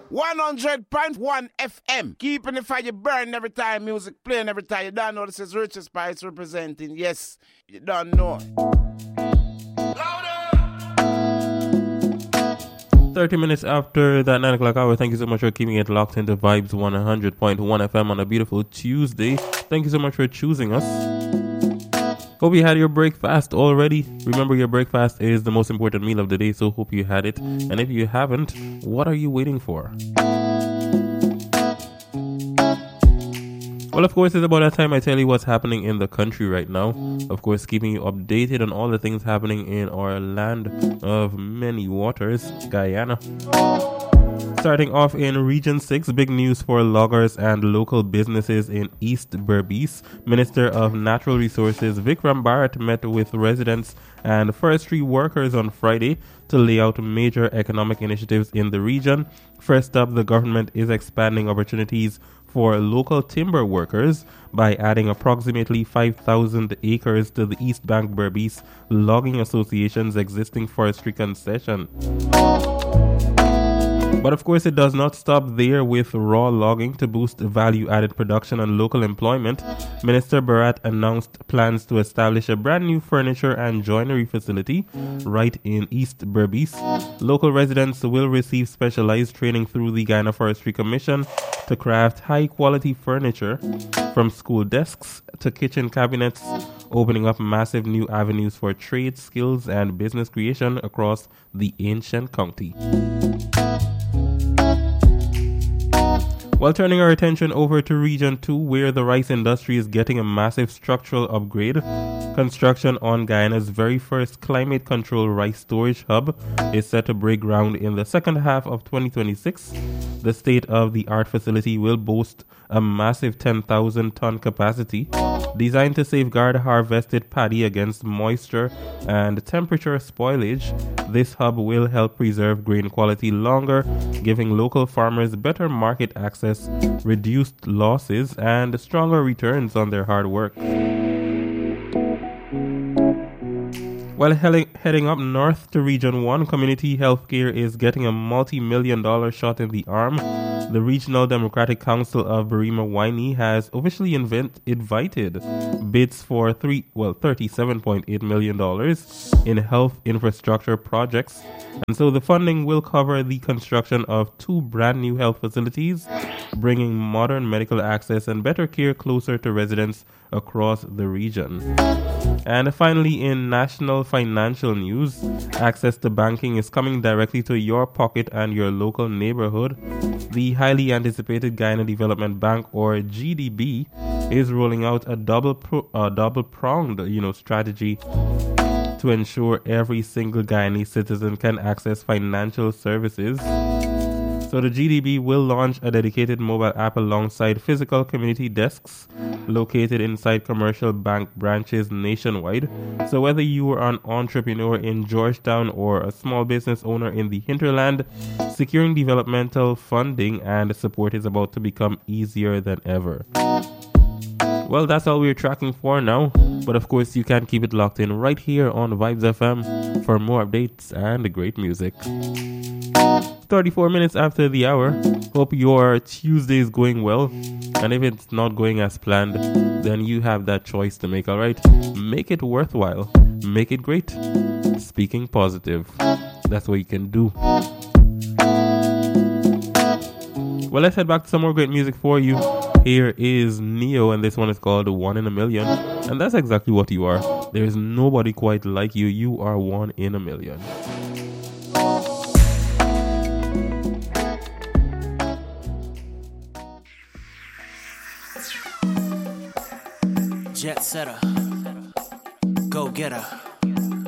100.1 FM. Keeping the fire burning every time music playing, every time. You don't know this is Richard Spice representing. Yes, you don't know. 30 minutes after that 9 o'clock hour. Thank you so much for keeping it locked into Vibes 100.1 FM on a beautiful Tuesday. Thank you so much for choosing us. Hope you had your breakfast already. Remember, your breakfast is the most important meal of the day, so hope you had it. And if you haven't, what are you waiting for? Well, of course, it's about that time I tell you what's happening in the country right now. Of course, keeping you updated on all the things happening in our land of many waters, Guyana. Starting off in Region 6, big news for loggers and local businesses in East Berbice. Minister of Natural Resources Vikram Bharat met with residents and forestry workers on Friday to lay out major economic initiatives in the region. First up, the government is expanding opportunities for local timber workers by adding approximately 5,000 acres to the East Bank Berbice Logging Association's existing forestry concession. But of course, it does not stop there with raw logging to boost value-added production and local employment. Minister Bharat announced plans to establish a brand new furniture and joinery facility right in East Berbice. Local residents will receive specialized training through the Guyana Forestry Commission to craft high-quality furniture, from school desks to kitchen cabinets, opening up massive new avenues for trade, skills, and business creation across the ancient county. While turning our attention over to Region 2, where the rice industry is getting a massive structural upgrade, construction on Guyana's very first climate-controlled rice storage hub is set to break ground in the second half of 2026. The state-of-the-art facility will boast a massive 10,000-ton capacity, designed to safeguard harvested paddy against moisture and temperature spoilage. This hub will help preserve grain quality longer, giving local farmers better market access, reduced losses, and stronger returns on their hard work. While heading up north to Region 1, community healthcare is getting a multi-million-dollar shot in the arm. The Regional Democratic Council of Barima Waini has officially invited bids for $37.8 million in health infrastructure projects. And so the funding will cover the construction of 2 brand new health facilities, bringing modern medical access and better care closer to residents across the region. And finally, in national financial news, access to banking is coming directly to your pocket and your local neighborhood. The highly anticipated Guyana Development Bank, or GDB, is rolling out a double-pronged, strategy to ensure every single Guyanese citizen can access financial services. So the GDB will launch a dedicated mobile app alongside physical community desks located inside commercial bank branches nationwide. So whether you are an entrepreneur in Georgetown or a small business owner in the hinterland, securing developmental funding and support is about to become easier than ever. Well, that's all we're tracking for now. But of course, you can keep it locked in right here on Vibes FM for more updates and great music. 34 minutes after the hour. Hope your Tuesday is going well. And if it's not going as planned, then you have that choice to make, alright? Make it worthwhile. Make it great. Speaking positive. That's what you can do. Well, let's head back to some more great music for you. Here is Neo, and this one is called 1 in a Million. And that's exactly what you are. There's nobody quite like you. You are 1 in a million. Jet setter, go getter.